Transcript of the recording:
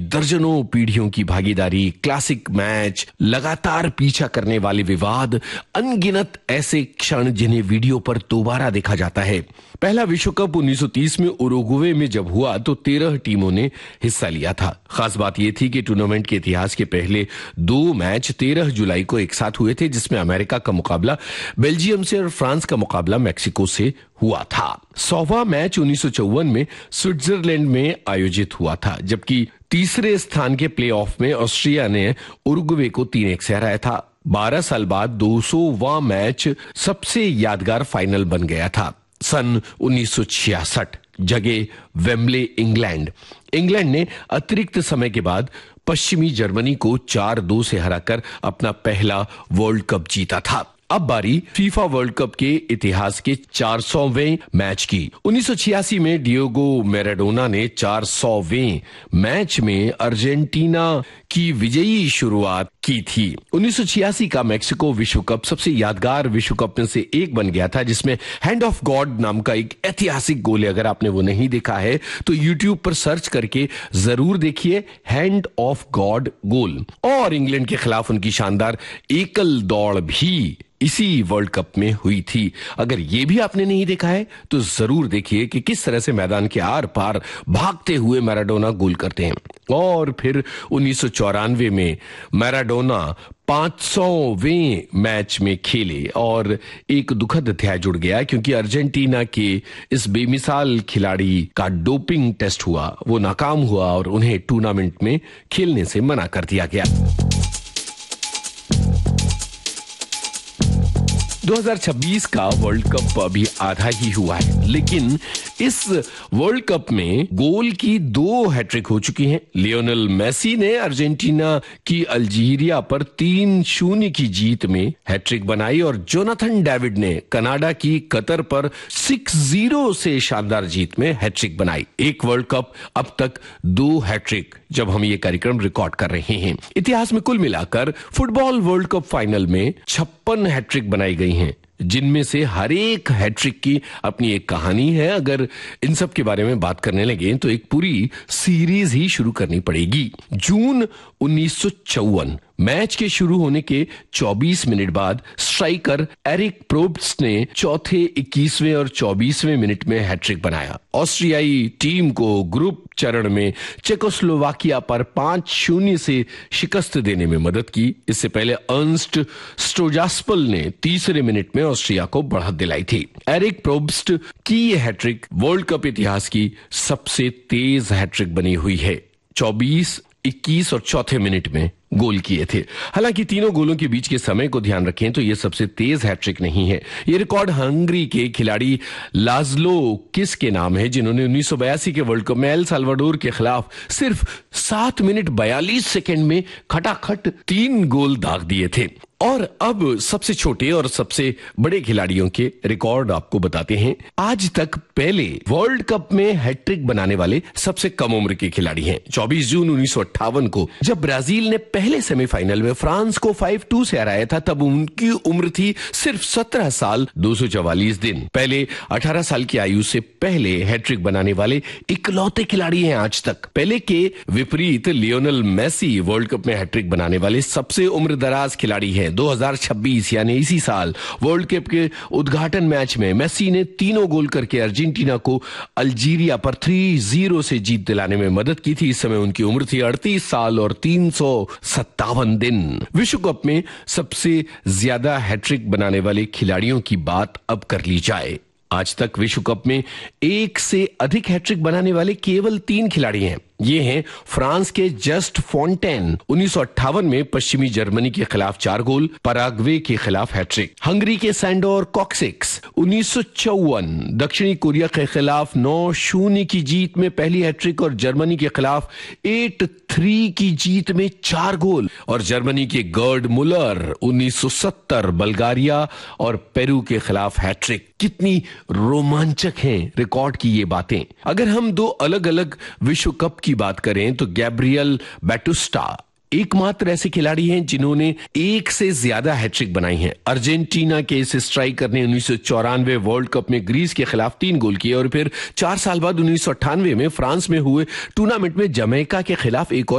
दर्जनों पीढ़ियों की भागीदारी, क्लासिक मैच, लगातार पीछा करने वाले विवाद, अनगिनत ऐसे क्षण जिन्हें वीडियो पर दोबारा देखा जाता है। पहला विश्व कप 1930 में उरुग्वे में जब हुआ तो 13 टीमों ने हिस्सा लिया था। खास बात यह थी कि टूर्नामेंट के इतिहास के पहले 2 मैच 13 जुलाई को एक साथ हुए थे, जिसमें अमेरिका का मुकाबला बेल्जियम से और फ्रांस का मुकाबला मेक्सिको से हुआ था। 100वां मैच 1954 में स्विट्जरलैंड में आयोजित हुआ था, जबकि तीसरे स्थान के प्लेऑफ में ऑस्ट्रिया ने उरुग्वे को 3-1 से हराया था। 12 साल बाद 200वां मैच सबसे यादगार फाइनल बन गया था। सन 1966, जगह वेम्बले, इंग्लैंड ने अतिरिक्त समय के बाद पश्चिमी जर्मनी को 4-2 से हराकर अपना पहला वर्ल्ड कप जीता था। अब बारी फीफा वर्ल्ड कप के इतिहास के 400वें मैच की। 1986 में डिएगो मैराडोना ने 400वें मैच में अर्जेंटीना की विजयी शुरुआत की थी। 1986 का मेक्सिको विश्व कप सबसे यादगार विश्व कप में से एक बन गया था, जिसमें हैंड ऑफ गॉड नाम का एक ऐतिहासिक गोल है। अगर आपने वो नहीं देखा है तो यूट्यूब पर सर्च करके जरूर देखिए, हैंड ऑफ गॉड गोल। और इंग्लैंड के खिलाफ उनकी शानदार एकल दौड़ भी इसी वर्ल्ड कप में हुई थी। अगर ये भी आपने नहीं देखा है तो जरूर देखिए कि किस तरह से मैदान के आर पार भागते हुए मैराडोना गोल करते हैं। और फिर 1994 में मैराडोना 500वें मैच में खेले और एक दुखद अध्याय जुड़ गया, क्योंकि अर्जेंटीना के इस बेमिसाल खिलाड़ी का डोपिंग टेस्ट हुआ, वो नाकाम हुआ और उन्हें टूर्नामेंट में खेलने से मना कर दिया गया। 2026 का वर्ल्ड कप अभी आधा ही हुआ है, लेकिन इस वर्ल्ड कप में गोल की 2 हैट्रिक हो चुकी हैं। लियोनेल मेसी ने अर्जेंटीना की अल्जीरिया पर 3-0 की जीत में हैट्रिक बनाई और जोनाथन डेविड ने कनाडा की कतर पर 6-0 से शानदार जीत में हैट्रिक बनाई। एक वर्ल्ड कप, अब तक 2 हैट्रिक, जब हम ये कार्यक्रम रिकॉर्ड कर रहे हैं। इतिहास में कुल मिलाकर फुटबॉल वर्ल्ड कप फाइनल में 56 हैट्रिक बनाई गई हैं, जिनमें से हर एक हैट्रिक की अपनी एक कहानी है। अगर इन सब के बारे में बात करने लगे तो एक पूरी सीरीज ही शुरू करनी पड़ेगी। जून 1954 मैच के शुरू होने के 24 मिनट बाद स्ट्राइकर एरिक प्रोब्स्ट ने चौथे, 21वें और 24वें मिनट में हैट्रिक बनाया। ऑस्ट्रियाई टीम को ग्रुप चरण में चेकोस्लोवाकिया पर 5-0 से शिकस्त देने में मदद की। इससे पहले अर्नस्ट स्ट्रोजास्पल ने तीसरे मिनट में ऑस्ट्रिया को बढ़त दिलाई थी। एरिक प्रोब्स्ट की यह हैट्रिक वर्ल्ड कप इतिहास की सबसे तेज हैट्रिक बनी हुई है। 24, 21 और चौथे मिनट में गोल किए थे। हालांकि तीनों गोलों के बीच के समय को ध्यान रखें तो यह सबसे तेज हैट्रिक नहीं है। यह रिकॉर्ड हंगरी के खिलाड़ी लाजलो किस के नाम है, जिन्होंने 1982 के वर्ल्ड कप में एल साल्वाडोर के खिलाफ सिर्फ 7 मिनट 42 सेकंड में खटाखट 3 गोल दाग दिए थे। और अब सबसे छोटे और सबसे बड़े खिलाड़ियों के रिकॉर्ड आपको बताते हैं। आज तक पहले वर्ल्ड कप में हैट्रिक बनाने वाले सबसे कम उम्र के खिलाड़ी हैं। 24 जून 1958 को जब ब्राजील ने पहले सेमीफाइनल में फ्रांस को 5-2 से हराया था, तब उनकी उम्र थी सिर्फ 17 साल 244 दिन। पहले 18 साल की आयु से पहले हैट्रिक बनाने वाले इकलौते खिलाड़ी हैं आज तक। पहले के विपरीत लियोनेल मेसी वर्ल्ड कप में हैट्रिक बनाने वाले सबसे उम्रदराज खिलाड़ी हैं। 2026 यानी इसी साल वर्ल्ड कप के उद्घाटन मैच में मेसी ने 3 गोल करके अर्जेंटीना को अल्जीरिया पर 3-0 से जीत दिलाने में मदद की थी। इस समय उनकी उम्र थी 38 साल और 357 दिन। विश्व कप में सबसे ज्यादा हैट्रिक बनाने वाले खिलाड़ियों की बात अब कर ली जाए। आज तक विश्व कप में एक से अधिक हैट्रिक बनाने वाले केवल 3 खिलाड़ी हैं। ये हैं फ्रांस के जस्ट फोंटेन, 1958 में पश्चिमी जर्मनी के खिलाफ 4 गोल, पराग्वे के खिलाफ हैट्रिक। हंगरी के सैंडोर कॉक्सिक्स 1954 दक्षिणी कोरिया के खिलाफ 9-0 की जीत में पहली हैट्रिक और जर्मनी के खिलाफ 8-3 की जीत में 4 गोल। और जर्मनी के गर्ड मुलर 1970 बल्गारिया और पेरू के खिलाफ हैट्रिक। कितनी रोमांचक हैं रिकॉर्ड की ये बातें। अगर हम 2 अलग अलग विश्व कप की बात करें तो गैब्रियल बैटुस्टा एकमात्र ऐसे खिलाड़ी हैं जिन्होंने एक से ज्यादा हैट्रिक बनाई हैं। अर्जेंटीना के इस स्ट्राइकर ने 1994 वर्ल्ड कप में ग्रीस के खिलाफ 3 गोल किए और फिर 4 साल बाद 1998 में फ्रांस में हुए टूर्नामेंट में जमैका के खिलाफ एक और